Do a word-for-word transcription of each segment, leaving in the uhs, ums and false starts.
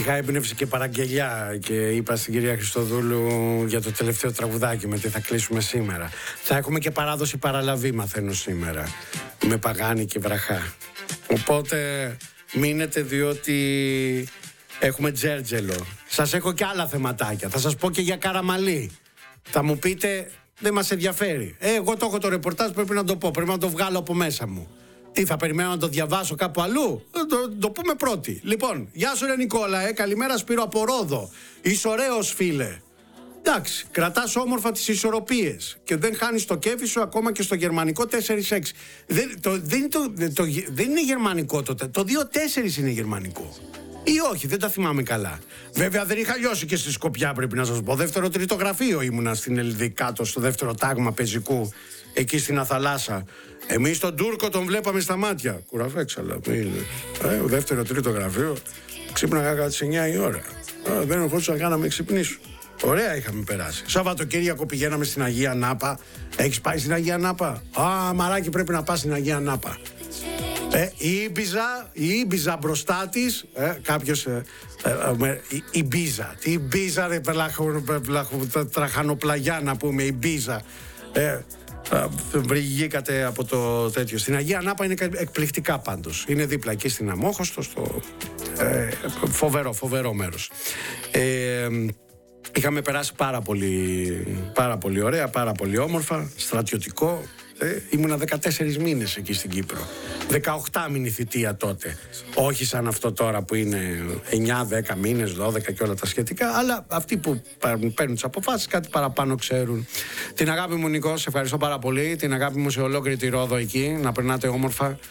Είχα έμπνευση και παραγγελιά και είπα στην κυρία Χριστοδούλου για το τελευταίο τραγουδάκι με τι θα κλείσουμε σήμερα. Θα έχουμε και παράδοση παραλαβή, μαθαίνω σήμερα, με Παγάνη και Βραχά. Οπότε μείνετε, διότι έχουμε τζέρτζελο. Σας έχω και άλλα θεματάκια. Θα σας πω και για Καραμαλή. Θα μου πείτε, δεν μας ενδιαφέρει. Ε, εγώ το έχω το ρεπορτάζ, πρέπει να το πω, πρέπει να το βγάλω από μέσα μου. Τι, θα περιμένω να το διαβάσω κάπου αλλού? Το, το πούμε πρώτοι. Λοιπόν, γεια σου ρε Νικόλα, ε, καλημέρα Σπύρο από Ρόδο. Είσαι ωραίος φίλε. Εντάξει, κρατάς όμορφα τις ισορροπίες και δεν χάνεις το κέφι σου ακόμα και στο γερμανικό τέσσερα έξι. Δεν, το, δεν, το, το, δεν είναι γερμανικό τότε, το δύο τέσσερα είναι γερμανικό. Ή όχι, δεν τα θυμάμαι καλά. Βέβαια δεν είχα λιώσει και στη Σκοπιά, πρέπει να σας πω. Δεύτερο τρίτο γραφείο ήμουνα στην Ελδη κάτω, στο δεύτερο τάγμα πεζικού, εκεί στην Αθαλάσσα. Εμείς τον Τούρκο τον βλέπαμε στα μάτια. Κουραβέξαλα. Ε, δεύτερο τρίτο γραφείο. Ξύπναγα κατά τις εννιά η ώρα. Ε, δεν ερχόντουσαν καν να με ξυπνήσουν. Ωραία είχαμε περάσει. Σαββατοκύριακο πηγαίναμε στην Αγία Νάπα. Έχεις πάει στην Αγία Νάπα? Α, μαράκι, πρέπει να πας στην Αγία Νάπα. Ε, η Ήμπιζα, η Ήμπιζα μπροστά της, ε, κάποιος, ε, ε, ε, η, η Μπίζα, τι Μπίζα ρε τραχανοπλαγιά να πούμε, η Μπίζα, ε, βρηγήκατε από το τέτοιο. Στην Αγία Νάπα είναι εκπληκτικά πάντως, είναι δίπλα εκεί στην Αμόχωστο, στο ε, φοβερό, φοβερό μέρος. Ε, είχαμε περάσει πάρα πολύ, πάρα πολύ ωραία, πάρα πολύ όμορφα, στρατιωτικό. Ε, ήμουνα δεκατέσσερις μήνες εκεί στην Κύπρο. δεκαοκτάμηνη θητεία τότε. Όχι σαν αυτό τώρα που είναι εννιά δέκα μήνες, δώδεκα και όλα τα σχετικά. Αλλά αυτοί που παίρνουν τις αποφάσεις κάτι παραπάνω ξέρουν. Την αγάπη μου, Νικό, σε ευχαριστώ πάρα πολύ. Την αγάπη μου σε ολόκληρη τη Ρόδο εκεί. Να περνάτε όμορφα.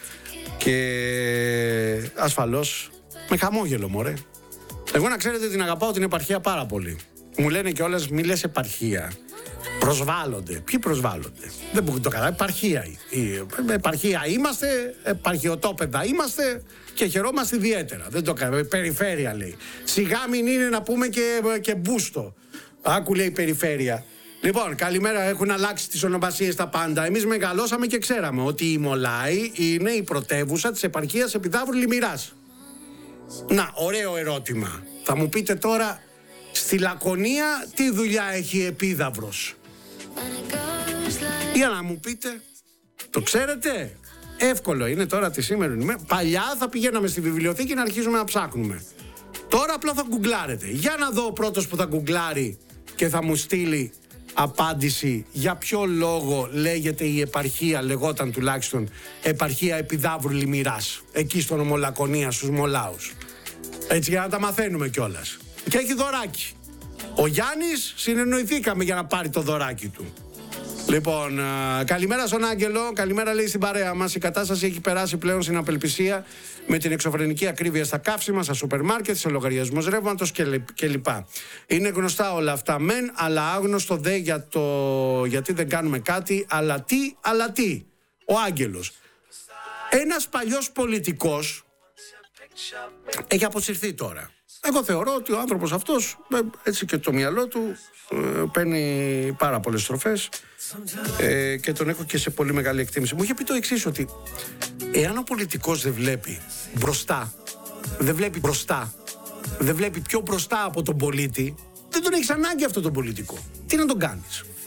Και ασφαλώς με χαμόγελο, μωρέ. Εγώ να ξέρετε την αγαπάω την επαρχία πάρα πολύ. Μου λένε κιόλας μη λες επαρχία. Προσβάλλονται. Ποιοι προσβάλλονται? Δεν μπορεί το καταλάβει. Επαρχία. Η επαρχία είμαστε, επαρχιοτόπεδα είμαστε και χαιρόμαστε ιδιαίτερα. Δεν το κάνουμε. Περιφέρεια λέει. Σιγά μην είναι να πούμε και, και μπούστο. Άκου λέει περιφέρεια. Λοιπόν, καλημέρα. Έχουν αλλάξει τις ονομασίες τα πάντα. Εμείς μεγαλώσαμε και ξέραμε ότι η Μολάη είναι η πρωτεύουσα της επαρχίας Επιδαύρου Λιμιράς. Να, ωραίο ερώτημα. Θα μου πείτε τώρα, στη Λακωνία τι δουλειά έχει Επίδαυρος? Για να μου πείτε, το ξέρετε? Εύκολο είναι τώρα τη σήμερα ημέρα. Παλιά θα πηγαίναμε στη βιβλιοθήκη να αρχίζουμε να ψάχνουμε. Τώρα απλά θα γκουγκλάρετε. Για να δω ο πρώτος που θα γκουγκλάρει και θα μου στείλει απάντηση για ποιο λόγο λέγεται η επαρχία, λεγόταν τουλάχιστον επαρχία Επιδαύρου Λιμιράς, εκεί στον Ομολακωνία, στους Μολάους. Έτσι για να τα μαθαίνουμε κιόλας. Και έχει δωράκι. Ο Γιάννης συνεννοηθήκαμε για να πάρει το δωράκι του. Λοιπόν, α, καλημέρα στον Άγγελο. Καλημέρα λέει στην παρέα μας. Η κατάσταση έχει περάσει πλέον στην απελπισία με την εξωφρενική ακρίβεια στα καύσιμα, στα σούπερ μάρκετ, σε λογαριασμούς ρεύματος κλπ. Είναι γνωστά όλα αυτά μεν, αλλά άγνωστο δε για το γιατί δεν κάνουμε κάτι. Αλλά τι, αλλά τι. Ο Άγγελος. Ένας παλιός πολιτικός έχει αποσυρθεί τώρα. Εγώ θεωρώ ότι ο άνθρωπος αυτός, έτσι και το μυαλό του, παίρνει πάρα πολλές στροφές ε, και τον έχω και σε πολύ μεγάλη εκτίμηση. Μου είχε πει το εξής, ότι εάν ο πολιτικός δεν βλέπει μπροστά, δεν βλέπει μπροστά, δεν βλέπει πιο μπροστά από τον πολίτη, δεν τον έχεις ανάγκη αυτό τον πολιτικό. Τι να τον κάνεις?